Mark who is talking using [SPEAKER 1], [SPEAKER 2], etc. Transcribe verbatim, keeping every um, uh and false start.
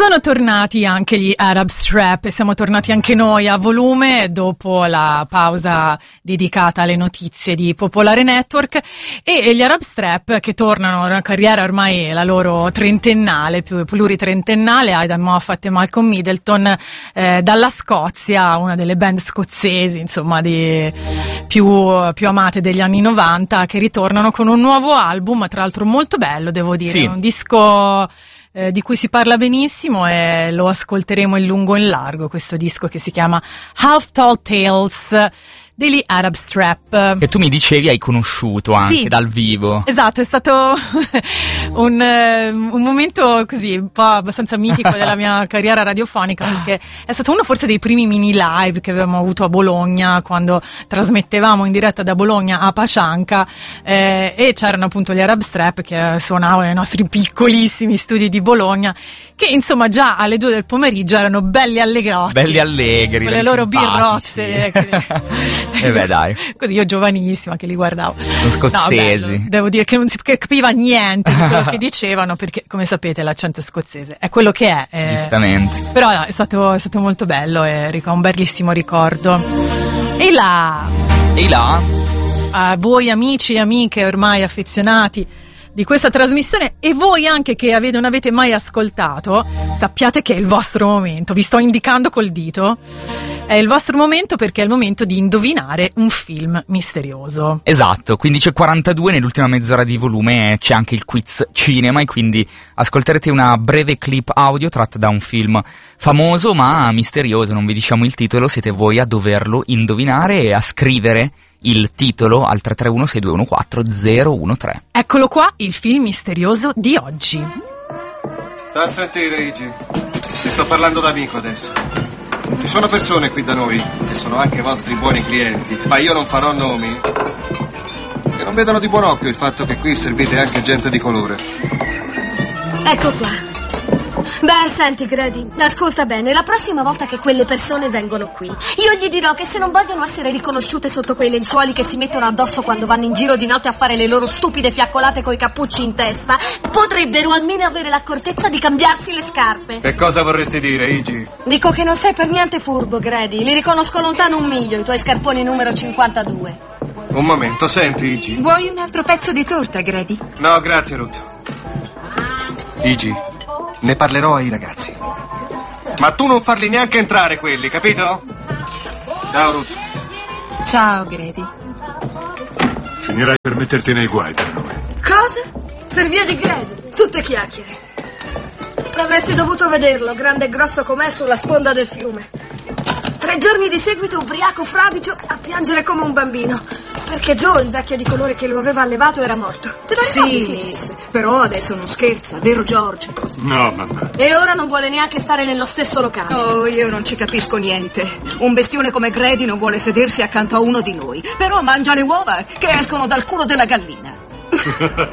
[SPEAKER 1] Sono tornati anche gli Arab Strap e siamo tornati anche noi a volume dopo la pausa dedicata alle notizie di Popolare Network, e gli Arab Strap che tornano a una carriera ormai la loro trentennale, più pluritrentennale. Aidan Moffat e Malcolm Middleton, eh, dalla Scozia, una delle band scozzesi insomma di più, più amate degli anni novanta, che ritornano con un nuovo album, tra l'altro molto bello, devo dire, sì. Un disco Eh, di cui si parla benissimo e lo ascolteremo in lungo e in largo, questo disco che si chiama Half Tall Tales degli Arab Strap,
[SPEAKER 2] che tu mi dicevi hai conosciuto anche
[SPEAKER 1] sì,
[SPEAKER 2] dal vivo.
[SPEAKER 1] Esatto, è stato un, un momento così un po' abbastanza mitico della mia carriera radiofonica, perché è stato uno forse dei primi mini live che avevamo avuto a Bologna, quando trasmettevamo in diretta da Bologna a Pascianca, eh, e c'erano appunto gli Arab Strap che suonavano nei nostri piccolissimi studi di Bologna, che insomma già alle due del pomeriggio erano belli allegrotti,
[SPEAKER 2] belli allegri,
[SPEAKER 1] con le loro birrozze.
[SPEAKER 2] E eh beh dai,
[SPEAKER 1] così io giovanissima che li guardavo.
[SPEAKER 2] Sono scozzesi.
[SPEAKER 1] No, devo dire che non si capiva niente di quello che dicevano, perché come sapete l'accento scozzese è quello che è. Eh,
[SPEAKER 2] Giustamente.
[SPEAKER 1] Però è stato, è stato molto bello e ric- un bellissimo ricordo. E là,
[SPEAKER 2] e là,
[SPEAKER 1] a voi amici e amiche ormai affezionati di questa trasmissione, e voi anche che avete, non avete mai ascoltato, sappiate che è il vostro momento. Vi sto indicando col dito. È il vostro momento, perché è il momento di indovinare un film misterioso.
[SPEAKER 2] Esatto, quindici e quarantadue, nell'ultima mezz'ora di volume c'è anche il quiz cinema, e quindi ascolterete una breve clip audio tratta da un film famoso ma misterioso. Non vi diciamo il titolo, siete voi a doverlo indovinare e a scrivere il titolo al tre tre uno sei due uno quattro zero uno tre.
[SPEAKER 1] Eccolo qua, il film misterioso di oggi.
[SPEAKER 3] Sta a sentire, Igi. Ti sto parlando da amico adesso. Ci sono persone qui da noi che sono anche vostri buoni clienti, ma io non farò nomi, che non vedono di buon occhio il fatto che qui servite anche gente di colore.
[SPEAKER 4] Ecco qua. Beh, senti, Grady, ascolta bene. La prossima volta che quelle persone vengono qui, io gli dirò che se non vogliono essere riconosciute sotto quei lenzuoli che si mettono addosso quando vanno in giro di notte a fare le loro stupide fiaccolate coi cappucci in testa, potrebbero almeno avere l'accortezza di cambiarsi le scarpe.
[SPEAKER 3] Che cosa vorresti dire, Igi?
[SPEAKER 4] Dico che non sei per niente furbo, Grady. Li riconosco lontano un miglio, i tuoi scarponi numero cinquantadue.
[SPEAKER 3] Un momento, senti, Igi.
[SPEAKER 5] Vuoi un altro pezzo di torta, Grady?
[SPEAKER 3] No, grazie, Ruth. Igi, ne parlerò ai ragazzi. Ma tu non farli neanche entrare quelli, capito? Ciao, Ruth.
[SPEAKER 5] Ciao, Grady.
[SPEAKER 6] Finirai per metterti nei guai per noi.
[SPEAKER 4] Cosa? Per via di Grady? Tutte chiacchiere. Avresti dovuto vederlo, grande e grosso com'è, sulla sponda del fiume. Tre giorni di seguito ubriaco fradicio a piangere come un bambino, perché Joe, il vecchio di colore che lo aveva allevato, era morto. Te lo ricordi?
[SPEAKER 5] Sì, Miss, però adesso non scherza, vero George?
[SPEAKER 6] No, mamma.
[SPEAKER 4] E ora non vuole neanche stare nello stesso locale.
[SPEAKER 5] Oh, io non ci capisco niente. Un bestione come Grady non vuole sedersi accanto a uno di noi, però mangia le uova che escono dal culo della gallina.